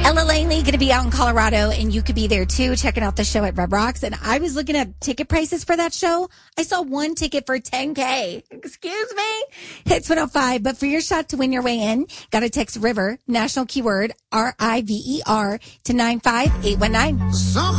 Ella Langley going to be out in Colorado, and you could be there too, checking out the show at Red Rocks. And I was looking at ticket prices for that show. I saw one ticket for $10K. Excuse me? Hits 105. But for your shot to win your way in, got to text River, national keyword, RIVER, to 95819.